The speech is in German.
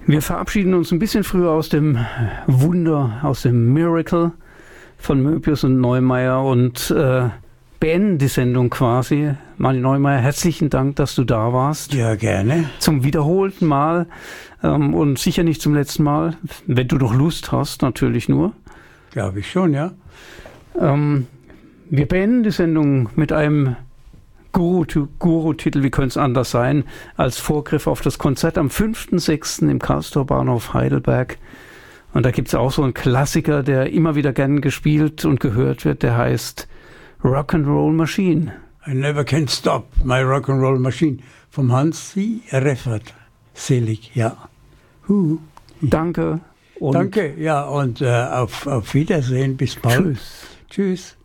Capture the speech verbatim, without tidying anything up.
Wir verabschieden uns ein bisschen früher aus dem Wunder, aus dem Miracle von Möbius und Neumeier und äh, beenden die Sendung quasi. Martin Neumeier, herzlichen Dank, dass du da warst. Ja, gerne. Zum wiederholten Mal ähm, und sicher nicht zum letzten Mal, wenn du noch Lust hast, natürlich nur. Glaube ich schon, ja. Ähm, wir beenden die Sendung mit einem Guru-Titel, Guru wie könnte es anders sein, als Vorgriff auf das Konzert am fünften sechsten im Karlsruher Bahnhof Heidelberg. Und da gibt es auch so einen Klassiker, der immer wieder gern gespielt und gehört wird, der heißt Rock'n'Roll Machine. I never can stop my Rock'n'Roll Machine vom Hansi Reffert. Selig, ja. Huh. Danke. Und Danke, ja, und äh, auf, auf Wiedersehen, bis bald. Tschüss. Tschüss.